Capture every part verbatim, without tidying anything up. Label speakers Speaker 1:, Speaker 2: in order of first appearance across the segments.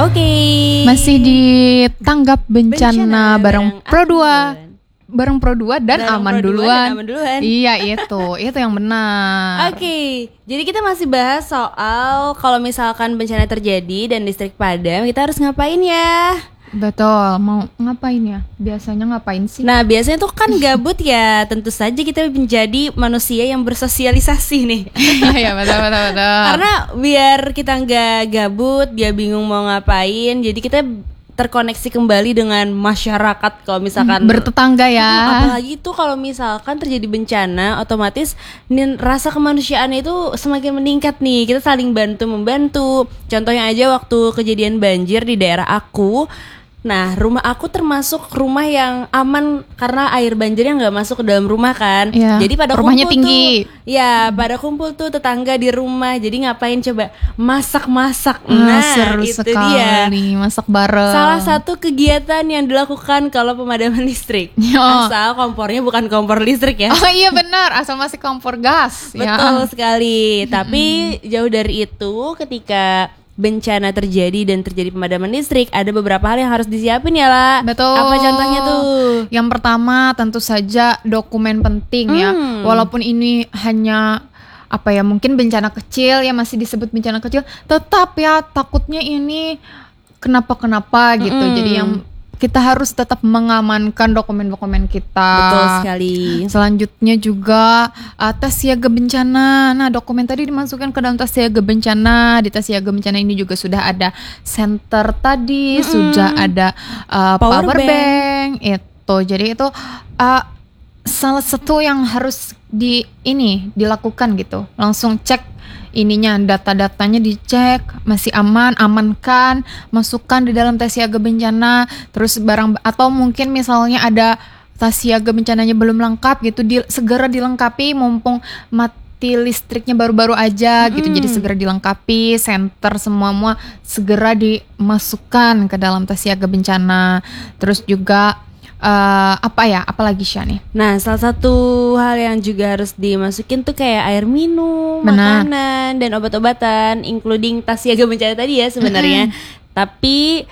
Speaker 1: Oke.
Speaker 2: Masih di tanggap bencana, bencana bareng Pro dua. Bareng Pro dua dan
Speaker 1: bareng
Speaker 2: aman
Speaker 1: Pro
Speaker 2: duluan.
Speaker 1: Dan aman duluan.
Speaker 2: Iya, itu. Itu yang benar.
Speaker 1: Oke. Okay. Jadi kita masih bahas soal kalau misalkan bencana terjadi dan listrik padam, kita harus ngapain ya?
Speaker 2: Betul, mau ngapain ya? Biasanya ngapain sih?
Speaker 1: Nah, biasanya tuh kan gabut ya. Tentu saja kita menjadi manusia yang bersosialisasi nih.
Speaker 2: Iya, betul, betul, betul.
Speaker 1: Karena biar kita nggak gabut, dia bingung mau ngapain, jadi kita terkoneksi kembali dengan masyarakat kalau misalkan
Speaker 2: bertetangga ya.
Speaker 1: Apalagi tuh kalau misalkan terjadi bencana, otomatis nih, rasa kemanusiaan itu semakin meningkat nih. Kita saling bantu membantu. Contohnya aja waktu kejadian banjir di daerah aku. Nah, rumah aku termasuk rumah yang aman karena air banjirnya nggak masuk ke dalam rumah kan.
Speaker 2: Ya,
Speaker 1: jadi pada
Speaker 2: rumahnya
Speaker 1: kumpul
Speaker 2: tinggi.
Speaker 1: tuh, ya pada kumpul tuh tetangga di rumah. Jadi ngapain coba masak-masak.
Speaker 2: Nah,
Speaker 1: nah
Speaker 2: seru
Speaker 1: itu
Speaker 2: sekali
Speaker 1: dia.
Speaker 2: Masak bareng.
Speaker 1: Salah satu kegiatan yang dilakukan kalau pemadaman listrik.
Speaker 2: Oh.
Speaker 1: Asal kompornya bukan kompor listrik ya.
Speaker 2: Oh iya benar, asal masih kompor gas.
Speaker 1: Betul
Speaker 2: ya.
Speaker 1: sekali. Tapi jauh dari itu, ketika bencana terjadi dan terjadi pemadaman listrik, ada beberapa hal yang harus disiapin ya lah.
Speaker 2: Betul.
Speaker 1: Apa contohnya tuh?
Speaker 2: Yang pertama tentu saja dokumen penting hmm. ya. Walaupun ini hanya apa ya, mungkin bencana kecil ya, masih disebut bencana kecil, tetap ya takutnya ini kenapa-kenapa gitu. Hmm. Jadi yang kita harus tetap mengamankan dokumen-dokumen kita.
Speaker 1: Betul sekali.
Speaker 2: Selanjutnya juga uh, tes siaga bencana. Nah, dokumen tadi dimasukkan ke dalam tes siaga bencana. Di tes siaga bencana ini juga sudah ada senter tadi, mm-hmm. sudah ada uh, power, power bank. bank. Itu. Jadi itu uh, salah satu yang harus di ini dilakukan gitu. Langsung cek ininya, data-datanya dicek, masih aman, amankan, masukkan di dalam tes siaga bencana. Terus barang, atau mungkin misalnya ada tes siaga bencananya belum lengkap gitu, di, segera dilengkapi mumpung mati listriknya baru-baru aja mm-hmm. gitu. Jadi segera dilengkapi, senter semua-semua segera dimasukkan ke dalam tes siaga bencana. Terus juga Uh, apa ya, apalagi Syah nih?
Speaker 1: Nah, salah satu hal yang juga harus dimasukin tuh kayak air minum,
Speaker 2: Benar.
Speaker 1: makanan, dan obat-obatan, including tas siaga bencana tadi ya sebenarnya. Mm-hmm. Tapi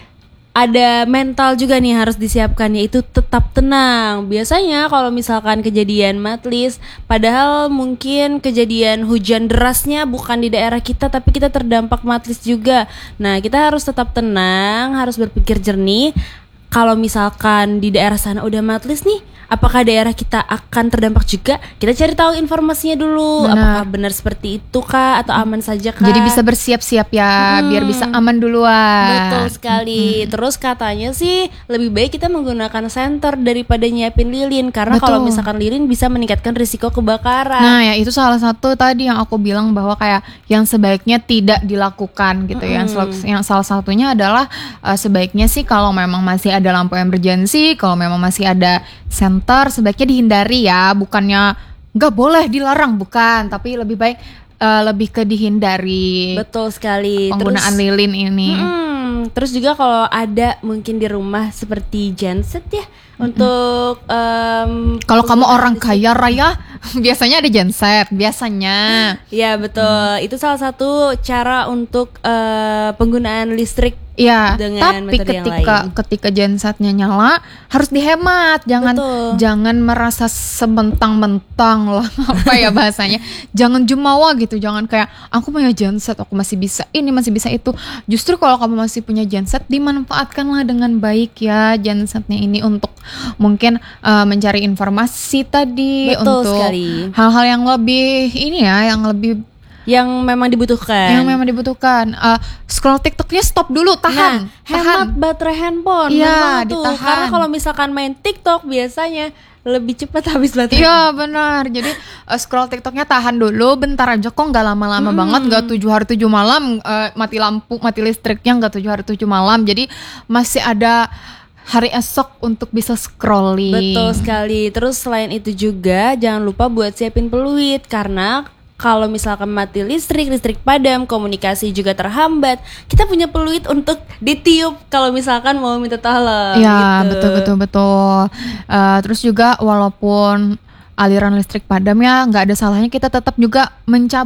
Speaker 1: ada mental juga nih harus disiapkan, yaitu tetap tenang. Biasanya kalau misalkan kejadian matlis, padahal mungkin kejadian hujan derasnya bukan di daerah kita, tapi kita terdampak matlis juga. Nah, kita harus tetap tenang, harus berpikir jernih. Kalau misalkan di daerah sana udah matlis nih, apakah daerah kita akan terdampak juga? Kita cari tahu informasinya dulu. Benar. Apakah benar seperti itu kah atau aman saja kah?
Speaker 2: Jadi bisa bersiap-siap ya, hmm. biar bisa aman duluan.
Speaker 1: Betul sekali. Hmm. Terus katanya sih lebih baik kita menggunakan senter daripada nyiapin lilin, karena kalau misalkan lilin bisa meningkatkan risiko kebakaran.
Speaker 2: Nah, ya itu salah satu tadi yang aku bilang bahwa kayak yang sebaiknya tidak dilakukan gitu hmm. ya. Yang, yang salah satunya adalah uh, sebaiknya sih kalau memang masih ada lampu emergency, kalau memang masih ada senter, sebaiknya dihindari ya, bukannya nggak boleh dilarang, bukan, tapi lebih baik uh, lebih ke dihindari.
Speaker 1: Betul sekali.
Speaker 2: Penggunaan terus, lilin ini.
Speaker 1: Hmm, terus juga kalau ada mungkin di rumah seperti genset ya, mm-hmm. untuk um,
Speaker 2: kalau kamu orang kaya raya biasanya ada genset biasanya.
Speaker 1: Ya betul, hmm. itu salah satu cara untuk uh, penggunaan listrik.
Speaker 2: Iya, tapi ketika ketika gensetnya nyala harus dihemat, jangan Betul. jangan merasa sementang-mentang lah, apa ya bahasanya, jangan jumawa gitu, jangan kayak aku punya genset, aku masih bisa ini, masih bisa itu. Justru kalau kamu masih punya genset, dimanfaatkanlah dengan baik ya gensetnya ini untuk mungkin uh, mencari informasi tadi.
Speaker 1: Betul
Speaker 2: untuk
Speaker 1: sekali.
Speaker 2: Hal-hal yang lebih ini ya, yang lebih
Speaker 1: yang memang dibutuhkan.
Speaker 2: Yang memang dibutuhkan. Uh, scroll TikToknya stop dulu, tahan.
Speaker 1: Nah, hemat baterai handphone.
Speaker 2: Iya,
Speaker 1: tuh. Karena kalau misalkan main TikTok biasanya lebih cepat habis baterai.
Speaker 2: Iya benar. Jadi uh, scroll TikToknya tahan dulu, bentar aja, kok nggak lama-lama hmm. banget, nggak tujuh hari tujuh malam uh, mati lampu, mati listriknya nggak tujuh hari tujuh malam. Jadi masih ada hari esok untuk bisa scrolling.
Speaker 1: Betul sekali. Terus selain itu juga jangan lupa buat siapin peluit, karena kalau misalkan mati listrik, listrik padam, komunikasi juga terhambat, kita punya peluit untuk ditiup kalau misalkan mau minta tolong.
Speaker 2: Ya
Speaker 1: gitu.
Speaker 2: betul betul betul. Uh, terus juga walaupun aliran listrik padam ya, nggak ada salahnya kita tetap juga mencabut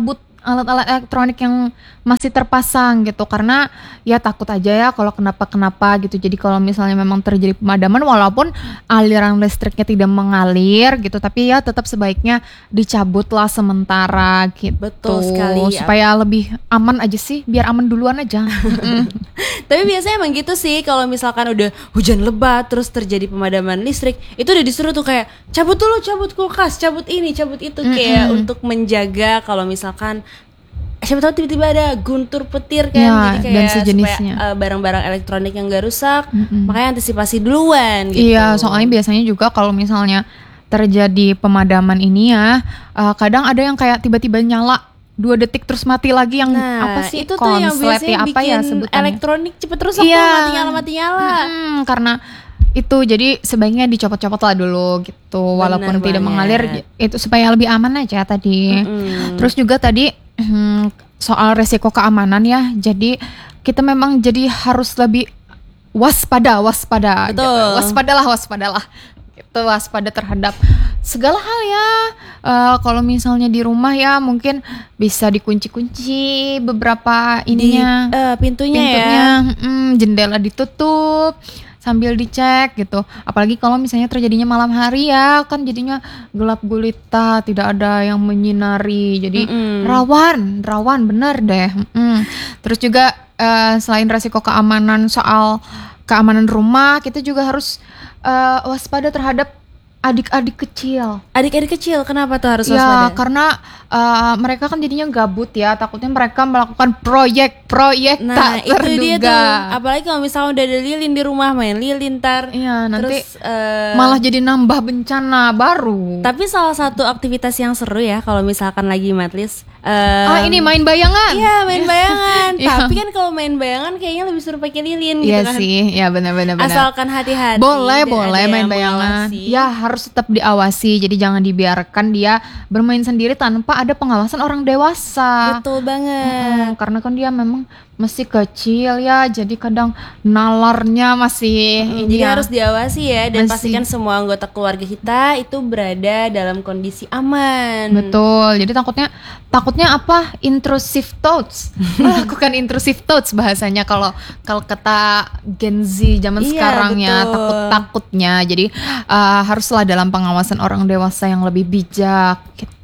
Speaker 2: alat-alat elektronik yang masih terpasang gitu, karena ya takut aja ya kalau kenapa-kenapa gitu. Jadi kalau misalnya memang terjadi pemadaman walaupun aliran listriknya tidak mengalir gitu, tapi ya tetap sebaiknya dicabutlah sementara gitu.
Speaker 1: Betul sekali.
Speaker 2: Supaya lebih aman aja sih, biar aman duluan aja.
Speaker 1: Tapi biasanya emang gitu sih, kalau misalkan udah hujan lebat terus terjadi pemadaman listrik, itu udah disuruh tuh kayak cabut dulu, cabut kulkas, cabut ini, cabut itu,
Speaker 2: Mm-mm.
Speaker 1: kayak untuk menjaga kalau misalkan siapa tahu tiba-tiba ada guntur petir kan,
Speaker 2: Ya,
Speaker 1: jadi kayak
Speaker 2: dan sejenisnya.
Speaker 1: supaya uh, barang-barang elektronik yang gak rusak,
Speaker 2: Mm-mm.
Speaker 1: makanya antisipasi duluan gitu.
Speaker 2: Iya, soalnya biasanya juga kalau misalnya terjadi pemadaman ini ya, uh, kadang ada yang kayak tiba-tiba nyala dua detik terus mati lagi, yang
Speaker 1: Nah,
Speaker 2: apa sih,
Speaker 1: itu tuh yang
Speaker 2: konslet
Speaker 1: biasanya
Speaker 2: ya, apa
Speaker 1: bikin
Speaker 2: ya sebutannya?
Speaker 1: elektronik cepet rusak
Speaker 2: Iya.
Speaker 1: tuh, mati nyala mati nyala.
Speaker 2: Mm-mm, karena itu jadi sebaiknya dicopot-copot lah dulu gitu, walaupun
Speaker 1: Benar
Speaker 2: tidak
Speaker 1: banget.
Speaker 2: mengalir itu supaya lebih aman aja tadi.
Speaker 1: Mm-mm.
Speaker 2: Terus juga tadi soal resiko keamanan ya, jadi kita memang jadi harus lebih waspada, waspada,
Speaker 1: Betul.
Speaker 2: gitu. Waspadalah, waspadalah. Itu waspada terhadap segala hal ya. Eh, kalau misalnya di rumah ya mungkin bisa dikunci-kunci beberapa
Speaker 1: Di
Speaker 2: ininya,
Speaker 1: eh, pintunya, ya.
Speaker 2: pintunya, mm, jendela ditutup sambil dicek gitu. Apalagi kalau misalnya terjadinya malam hari ya, kan jadinya gelap gulita, tidak ada yang menyinari. Jadi
Speaker 1: Mm-mm.
Speaker 2: rawan, rawan bener deh. Mm. Terus juga eh, selain resiko keamanan soal keamanan rumah, kita juga harus eh, waspada terhadap adik-adik kecil.
Speaker 1: Adik-adik kecil kenapa tuh harus
Speaker 2: Ya,
Speaker 1: waspada?
Speaker 2: karena uh, mereka kan jadinya gabut ya, takutnya mereka melakukan proyek-proyek
Speaker 1: Nah
Speaker 2: tak
Speaker 1: itu
Speaker 2: terduga.
Speaker 1: dia tuh, apalagi kalau misalnya udah ada lilin di rumah, main lilin ntar.
Speaker 2: Iya, nanti
Speaker 1: Terus eh,
Speaker 2: malah jadi nambah bencana baru.
Speaker 1: tapi salah satu aktivitas yang seru ya kalau misalkan lagi matlis, eh,
Speaker 2: ah, ini main bayangan.
Speaker 1: iya main bayangan.
Speaker 2: Iya.
Speaker 1: Tapi kan kalau main bayangan kayaknya lebih seru pakai lilin gitu
Speaker 2: Iya
Speaker 1: kan.
Speaker 2: sih, ya benar-benar benar.
Speaker 1: Asalkan hati-hati.
Speaker 2: Boleh,
Speaker 1: dan
Speaker 2: boleh
Speaker 1: ada
Speaker 2: main
Speaker 1: yang
Speaker 2: bayangan.
Speaker 1: mengawasi.
Speaker 2: Ya, harus tetap diawasi. Jadi jangan dibiarkan dia bermain sendiri tanpa ada pengawasan orang dewasa.
Speaker 1: Betul banget.
Speaker 2: Mm, karena kan dia memang masih kecil ya, jadi kadang nalarnya masih
Speaker 1: Hmm,
Speaker 2: ini
Speaker 1: jadi
Speaker 2: ya.
Speaker 1: harus diawasi ya, dan
Speaker 2: Masih.
Speaker 1: pastikan semua anggota keluarga kita itu berada dalam kondisi aman.
Speaker 2: Betul. Jadi takutnya takutnya apa? Intrusive thoughts. Melakukan intrusive thoughts bahasanya kalau kalau kata Gen Z zaman
Speaker 1: Iya,
Speaker 2: sekarang ya,
Speaker 1: betul.
Speaker 2: takut-takutnya. Jadi uh, haruslah dalam pengawasan orang dewasa yang lebih bijak gitu.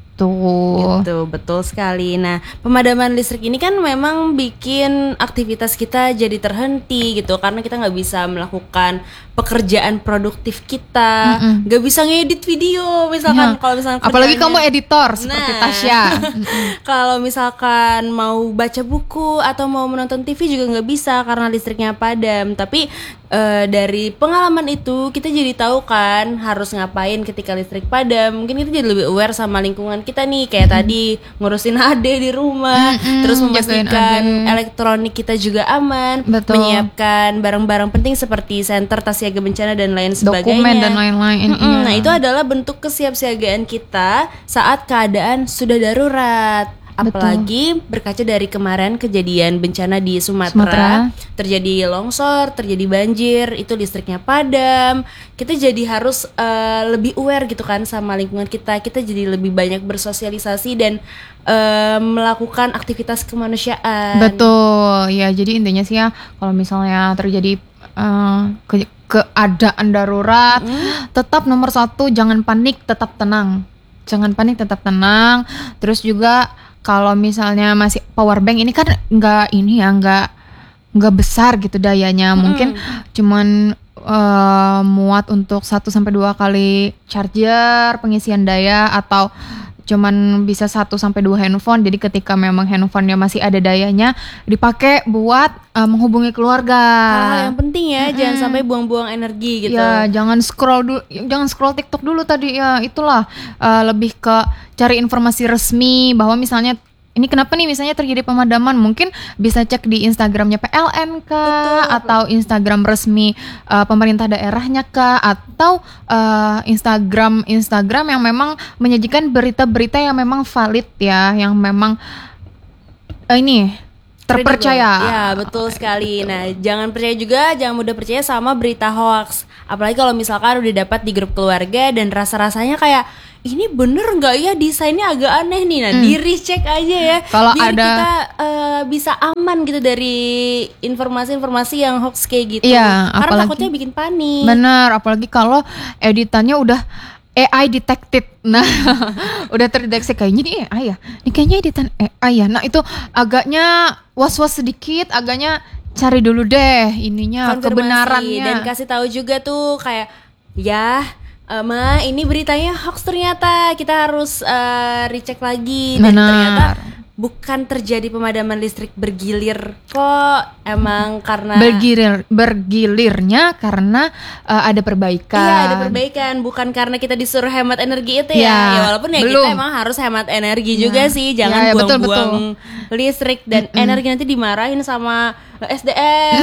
Speaker 1: Gitu, betul sekali. Nah, pemadaman listrik ini kan memang bikin aktivitas kita jadi terhenti gitu, karena kita nggak bisa melakukan pekerjaan produktif kita,
Speaker 2: Mm-mm.
Speaker 1: nggak bisa ngedit video, misalkan
Speaker 2: Ya.
Speaker 1: kalau misalkan
Speaker 2: Apalagi
Speaker 1: kerjaannya-
Speaker 2: kamu editor seperti
Speaker 1: Nah.
Speaker 2: Tasya.
Speaker 1: Kalau misalkan mau baca buku atau mau menonton T V juga nggak bisa karena listriknya padam. Tapi eh, dari pengalaman itu kita jadi tahu kan harus ngapain ketika listrik padam. Mungkin kita jadi lebih aware sama lingkungan kita nih, kayak tadi ngurusin ade di rumah,
Speaker 2: Mm-mm,
Speaker 1: terus
Speaker 2: jagain
Speaker 1: memastikan
Speaker 2: ade.
Speaker 1: elektronik kita juga aman,
Speaker 2: Betul.
Speaker 1: menyiapkan barang-barang penting seperti senter, tas siaga bencana dan lain sebagainya.
Speaker 2: Dokumen dan lain-lain.
Speaker 1: Mm-mm,
Speaker 2: Iya.
Speaker 1: Nah itu adalah bentuk kesiapsiagaan kita saat keadaan sudah darurat. Apalagi berkaca dari kemarin kejadian bencana di Sumatera,
Speaker 2: Sumatera.
Speaker 1: terjadi longsor, terjadi banjir, itu listriknya padam. Kita jadi harus eh, lebih aware gitu kan sama lingkungan kita. Kita jadi lebih banyak bersosialisasi dan eh, melakukan aktivitas kemanusiaan.
Speaker 2: Betul, ya jadi intinya sih ya kalau misalnya terjadi eh, ke- keadaan darurat, tetap nomor satu jangan panik, tetap tenang, jangan panik, tetap tenang. Terus juga kalau misalnya masih power bank ini kan nggak ini ya nggak nggak besar gitu dayanya, mungkin cuman eh, muat untuk satu sampai dua kali charger pengisian daya, atau cuman bisa satu sampai dua handphone. Jadi ketika memang handphonenya masih ada dayanya, dipakai buat uh, menghubungi keluarga.
Speaker 1: Hal-hal yang penting ya, jangan sampai buang-buang energi gitu.
Speaker 2: Ya, jangan scroll dulu, jangan scroll TikTok dulu tadi ya. Itulah uh, lebih ke cari informasi resmi bahwa misalnya ini kenapa nih misalnya terjadi pemadaman, mungkin bisa cek di Instagramnya P L N kah,
Speaker 1: Betul.
Speaker 2: atau Instagram resmi uh, pemerintah daerahnya kah, atau uh, Instagram Instagram yang memang menyajikan berita-berita yang memang valid ya, yang memang uh, ini terpercaya.
Speaker 1: Kredibel. Ya, betul sekali. Nah, jangan percaya juga, jangan mudah percaya sama berita hoax. Apalagi kalau misalkan udah dapat di grup keluarga dan rasa-rasanya kayak ini bener nggak ya desainnya agak aneh nih. Nah, hmm. di recheck aja ya.
Speaker 2: Kalau
Speaker 1: biar
Speaker 2: ada
Speaker 1: kita uh, bisa aman gitu dari informasi-informasi yang hoax kayak gitu.
Speaker 2: Iya,
Speaker 1: karena
Speaker 2: apalagi,
Speaker 1: takutnya bikin panik.
Speaker 2: Bener, apalagi kalau editannya udah A I detected. Nah, udah terdeteksi kayaknya ini A I ya. Ini kayaknya editan A I ya. Nah, itu agaknya was-was sedikit, agaknya cari dulu deh ininya,
Speaker 1: konfirmasi,
Speaker 2: kebenarannya.
Speaker 1: Dan kasih tahu juga tuh kayak ya Uh, Ma, ini beritanya hoax ternyata. Kita harus uh, recheck lagi. Dan
Speaker 2: Benar.
Speaker 1: ternyata bukan terjadi pemadaman listrik bergilir kok. Emang karena
Speaker 2: bergilir bergilirnya karena uh, ada perbaikan.
Speaker 1: Iya, ada perbaikan. Bukan karena kita disuruh hemat energi itu ya.
Speaker 2: Ya,
Speaker 1: ya walaupun ya
Speaker 2: belum.
Speaker 1: kita emang harus hemat energi
Speaker 2: ya.
Speaker 1: juga sih. Jangan
Speaker 2: ya, ya,
Speaker 1: buang-buang
Speaker 2: betul, betul.
Speaker 1: listrik dan Mm-mm. energi nanti dimarahin sama S D M.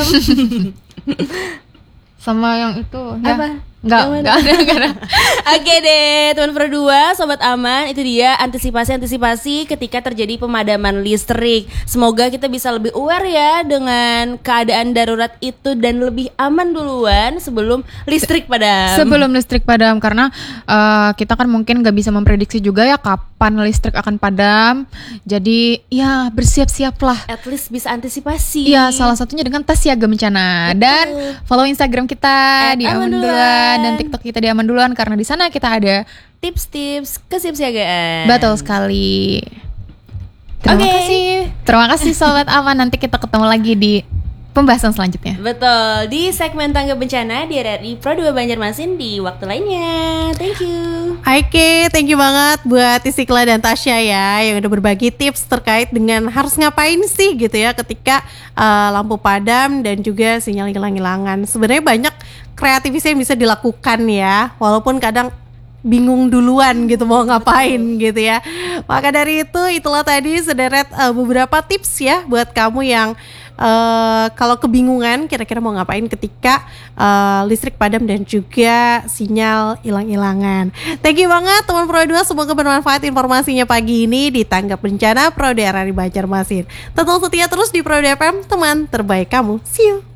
Speaker 2: Sama yang itu ya.
Speaker 1: Apa?
Speaker 2: Enggak, enggak ada, enggak ada.
Speaker 1: Oke deh, teman Pro dua, sobat aman, itu dia antisipasi-antisipasi ketika terjadi pemadaman listrik. Semoga kita bisa lebih aware ya dengan keadaan darurat itu dan lebih aman duluan sebelum listrik padam.
Speaker 2: Sebelum listrik padam, karena uh, kita kan mungkin nggak bisa memprediksi juga ya kapan listrik akan padam. Jadi ya bersiap-siaplah.
Speaker 1: At least bisa antisipasi.
Speaker 2: Iya, salah satunya dengan tas siaga bencana. Betul. Dan follow Instagram kita
Speaker 1: At
Speaker 2: di Aman Duluan dan TikTok kita di Aman Duluan, karena di sana kita ada
Speaker 1: tips-tips kesiapsiagaan.
Speaker 2: Betul sekali. Terima
Speaker 1: okay.
Speaker 2: kasih. Terima kasih sobat Aman. Nanti kita ketemu lagi di pembahasan selanjutnya.
Speaker 1: Betul, di segmen Tangga Bencana di R R I Pro dua Banjarmasin di waktu lainnya. Thank you.
Speaker 3: Oke, thank you banget buat Istiqlal dan Tasya ya yang udah berbagi tips terkait dengan harus ngapain sih gitu ya ketika uh, lampu padam dan juga sinyal hilang-hilangan. Sebenarnya banyak kreativitas yang bisa dilakukan ya, walaupun kadang bingung duluan gitu mau ngapain gitu ya. Maka dari itu itulah tadi sederet uh, beberapa tips ya buat kamu yang uh, kalau kebingungan kira-kira mau ngapain ketika uh, listrik padam dan juga sinyal hilang-hilangan. Thank you banget teman Pro dua, semoga bermanfaat informasinya pagi ini di Tanggap Bencana Pro dua R R I Banjarmasin. Tetap setia terus di Pro dua F M, teman terbaik kamu. See you.